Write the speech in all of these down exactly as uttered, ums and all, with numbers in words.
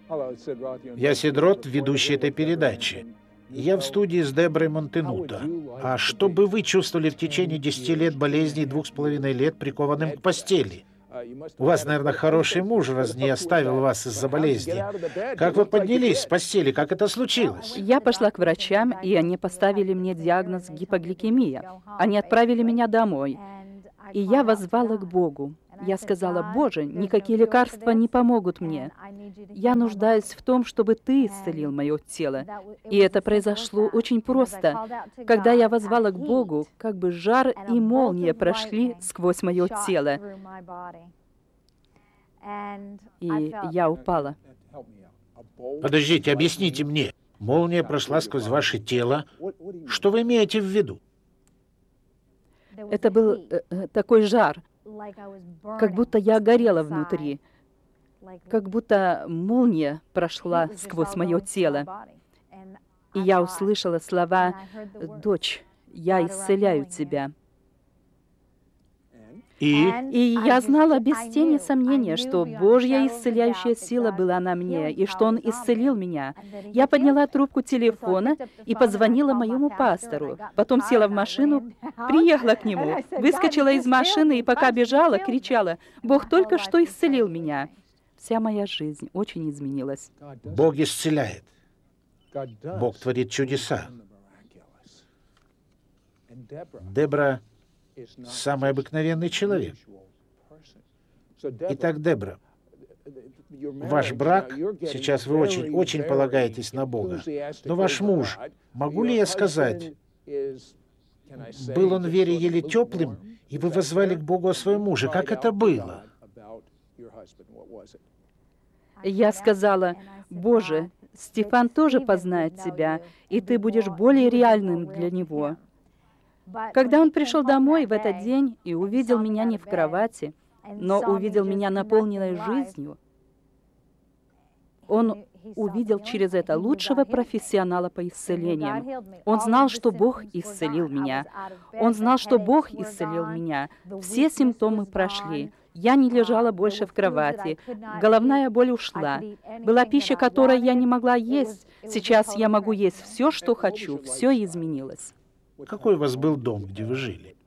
Я Сид Рот, ведущий этой передачи. Я в студии с Деброй Монтенуто. А что бы вы чувствовали в течение десяти лет болезни и двух с половиной лет прикованным к постели? У вас, наверное, хороший муж, раз не оставил вас из-за болезни. Как вы поднялись с постели? Как это случилось? Я пошла к врачам, и они поставили мне диагноз гипогликемия. Они отправили меня домой. И я воззвала к Богу. Я сказала: «Боже, никакие лекарства не помогут мне. Я нуждаюсь в том, чтобы Ты исцелил мое тело». И это произошло очень просто. Когда я воззвала к Богу, как бы жар и молния прошли сквозь мое тело. И я упала. Подождите, объясните мне. Молния прошла сквозь ваше тело. Что вы имеете в виду? Это был э, такой жар, как будто я горела внутри, как будто молния прошла сквозь мое тело. И я услышала слова: «Дочь, я исцеляю тебя». И? И я знала без тени сомнения, что Божья исцеляющая сила была на мне, и что Он исцелил меня. Я подняла трубку телефона и позвонила моему пастору. Потом села в машину, приехала к нему, выскочила из машины и пока бежала, кричала: «Бог только что исцелил меня». Вся моя жизнь очень изменилась. Бог исцеляет. Бог творит чудеса. Дебра — самый обыкновенный человек. Итак, Дебра, ваш брак, сейчас вы очень, очень полагаетесь на Бога, но ваш муж, могу ли я сказать, был он в вере еле теплым, и вы воззвали к Богу о своем муже? Как это было? Я сказала: «Боже, Стефан тоже познает Тебя, и Ты будешь более реальным для него». Когда он пришел домой в этот день и увидел меня не в кровати, но увидел меня наполненной жизнью, он увидел через это лучшего профессионала по исцелениям. Он знал, что Бог исцелил меня. Он знал, что Бог исцелил меня. Все симптомы прошли. Я не лежала больше в кровати. Головная боль ушла. Была пища, которую я не могла есть. Сейчас я могу есть все, что хочу. Все изменилось. Какой у вас был дом, где вы жили?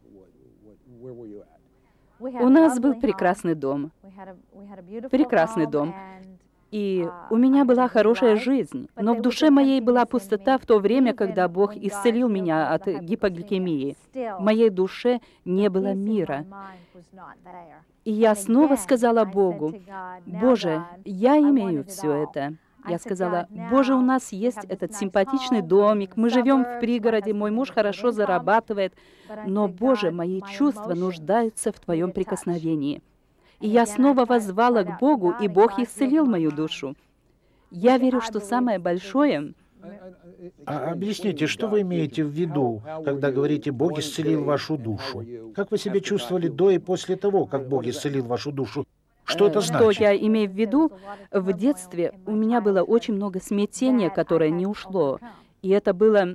У нас был прекрасный дом. Прекрасный дом. И у меня была хорошая жизнь, но в душе моей была пустота в то время, когда Бог исцелил меня от гипогликемии. В моей душе не было мира. И я снова сказала Богу: «Боже, я имею все это». Я сказала: «Боже, у нас есть этот симпатичный домик, мы живем в пригороде, мой муж хорошо зарабатывает, но, Боже, мои чувства нуждаются в Твоем прикосновении». И я снова воззвала к Богу, и Бог исцелил мою душу. Я верю, что самое большое... А объясните, что вы имеете в виду, когда говорите «Бог исцелил вашу душу»? Как вы себя чувствовали до и после того, как Бог исцелил вашу душу? Что это значит? Что я имею в виду? В детстве у меня было очень много смятения, которое не ушло. И это было...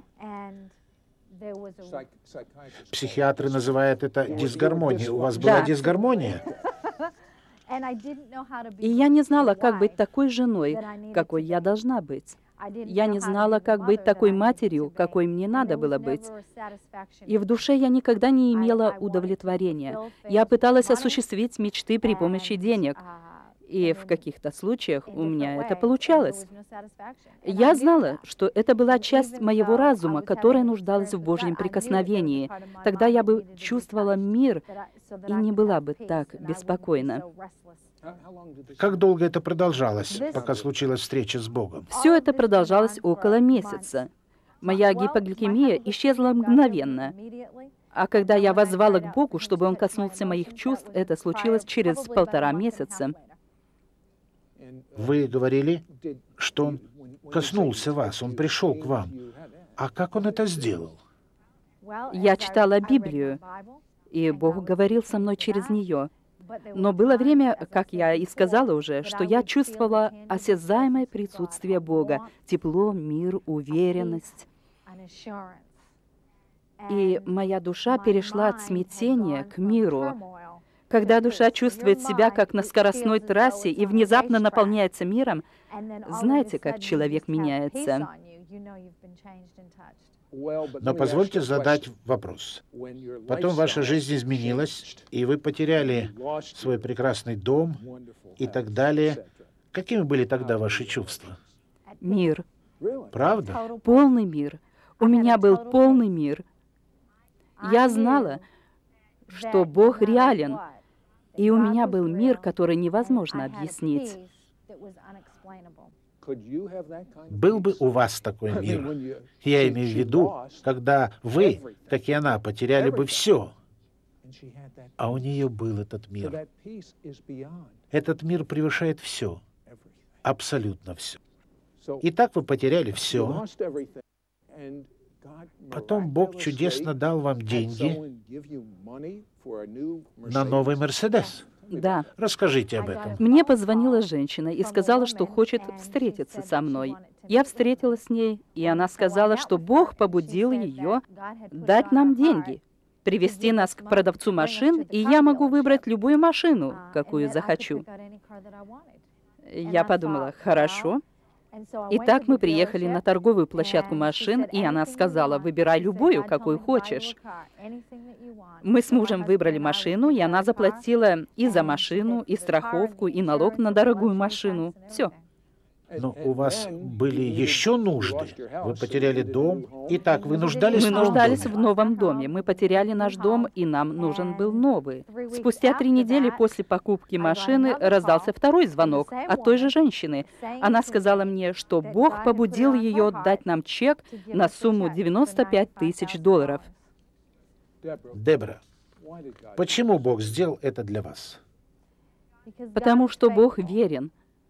Психиатры называют это дисгармонией. У вас была Да. дисгармония? И я не знала, как быть такой женой, какой я должна быть. Я не знала, как быть такой матерью, какой мне надо было быть. И в душе я никогда не имела удовлетворения. Я пыталась осуществить мечты при помощи денег. И в каких-то случаях у меня это получалось. Я знала, что это была часть моего разума, которая нуждалась в Божьем прикосновении. Тогда я бы чувствовала мир и не была бы так беспокойна. Как долго это продолжалось, пока случилась встреча с Богом? Все это продолжалось около месяца. Моя гипогликемия исчезла мгновенно. А когда я воззвала к Богу, чтобы Он коснулся моих чувств, это случилось через полтора месяца. Вы говорили, что Он коснулся вас, Он пришел к вам. А как Он это сделал? Я читала Библию, и Бог говорил со мной через нее. Но было время, как я и сказала уже, что я чувствовала осязаемое присутствие Бога, тепло, мир, уверенность. И моя душа перешла от смятения к миру. Когда душа чувствует себя как на скоростной трассе и внезапно наполняется миром, знаете, как человек меняется. Но позвольте задать вопрос. Потом ваша жизнь изменилась, и вы потеряли свой прекрасный дом и так далее. Какими были тогда ваши чувства? Мир. Правда? Полный мир. У меня был полный мир. Я знала, что Бог реален, и у меня был мир, который невозможно объяснить. Был бы у вас такой мир. Я имею в виду, когда вы, как и она, потеряли бы все, а у нее был этот мир. Этот мир превышает все, абсолютно все. Итак, вы потеряли все. Потом Бог чудесно дал вам деньги на новый Мерседес. Да. Расскажите об этом. Мне позвонила женщина и сказала, что хочет встретиться со мной. Я встретилась с ней, и она сказала, что Бог побудил ее дать нам деньги, привести нас к продавцу машин, и я могу выбрать любую машину, какую захочу. Я подумала, хорошо. Итак, мы приехали на торговую площадку машин, и она сказала, выбирай любую, какую хочешь. Мы с мужем выбрали машину, и она заплатила и за машину, и страховку, и налог на дорогую машину. Все. Но у вас были еще нужды. Вы потеряли дом. Итак, вы нуждались Мы в новом нуждались доме. в новом доме. Мы потеряли наш дом, и нам нужен был новый. Спустя три недели после покупки машины раздался второй звонок от той же женщины. Она сказала мне, что Бог побудил ее дать нам чек на сумму девяносто пять тысяч долларов. Дебра, почему Бог сделал это для вас? Потому что Бог верен.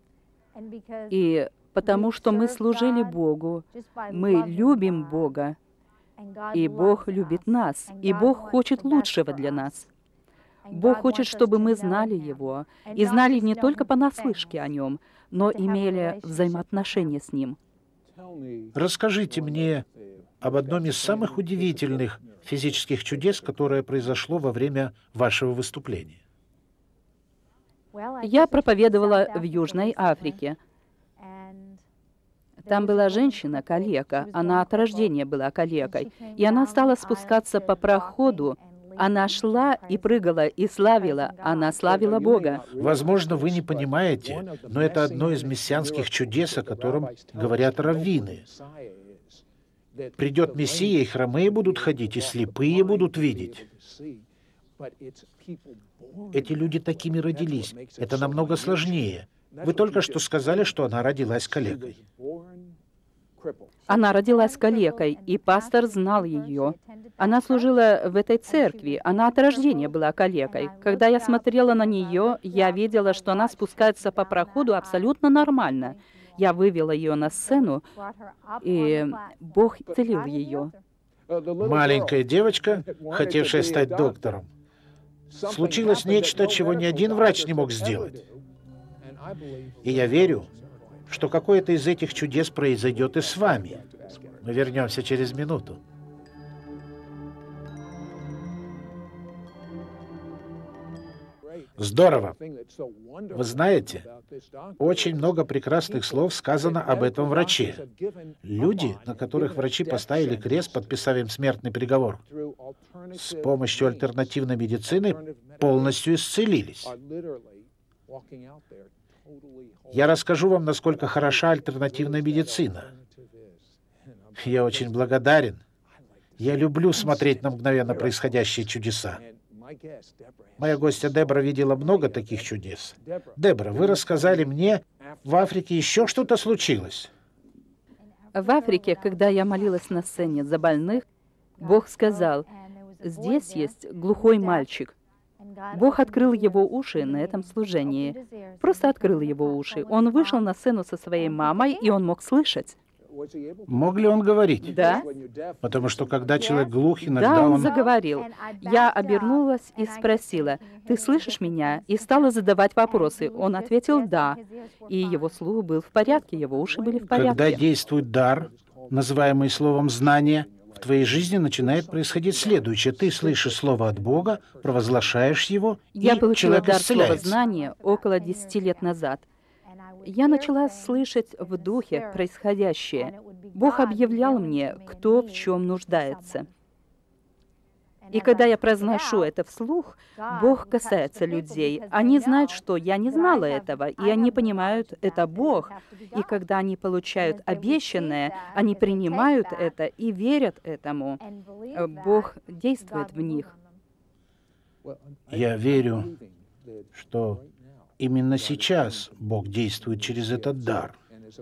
И потому что мы служили Богу, мы любим Бога, и Бог любит нас, и Бог хочет лучшего для нас. Бог хочет, чтобы мы знали Его, и знали не только понаслышке о Нем, но имели взаимоотношения с Ним. Расскажите мне об одном из самых удивительных физических чудес, которое произошло во время вашего выступления. Я проповедовала в Южной Африке. Там была женщина-калека, она от рождения была калекой, и она стала спускаться по проходу. Она шла и прыгала, и славила, она славила Бога. Возможно, вы не понимаете, но это одно из мессианских чудес, о котором говорят раввины. Придет Мессия, и хромые будут ходить, и слепые будут видеть. Эти люди такими родились. Это намного сложнее. Вы только что сказали, что она родилась калекой. Она родилась калекой, и пастор знал ее. Она служила в этой церкви, она от рождения была калекой. Когда я смотрела на нее, я видела, что она спускается по проходу абсолютно нормально. Я вывела ее на сцену, и Бог исцелил ее. Маленькая девочка, хотевшая стать доктором. Случилось нечто, чего ни один врач не мог сделать. И я верю, что какое-то из этих чудес произойдет и с вами. Мы вернемся через минуту. Здорово. Вы знаете, очень много прекрасных слов сказано об этом враче. Люди, на которых врачи поставили крест, подписав им смертный приговор, с помощью альтернативной медицины полностью исцелились. Я расскажу вам, насколько хороша альтернативная медицина. Я очень благодарен. Я люблю смотреть на мгновенно происходящие чудеса. Моя гостья Дебра видела много таких чудес. Дебра, вы рассказали мне, в Африке еще что-то случилось. В Африке, когда я молилась на сцене за больных, Бог сказал, здесь есть глухой мальчик. Бог открыл его уши на этом служении. Просто открыл его уши. Он вышел на сцену со своей мамой, и он мог слышать. Мог ли он говорить? Да. Потому что когда человек глух, иногда Да, он он... заговорил. Я обернулась и спросила, «Ты слышишь меня?» И стала задавать вопросы. Он ответил «да». И его слух был в порядке, его уши были в Когда порядке. действует дар, называемый словом «знание», в твоей жизни начинает происходить следующее. Ты слышишь слово от Бога, провозглашаешь его, Я и получила человек дар слова исцеляется. знания около десяти лет назад. Я начала слышать в духе происходящее. Бог объявлял мне, кто в чем нуждается. И когда я произношу это вслух, Бог касается людей. Они знают, что я не знала этого, и они понимают, это Бог. И когда они получают обещанное, они принимают это и верят этому. Э, Бог действует в них. Я верю, что именно сейчас Бог действует через этот дар.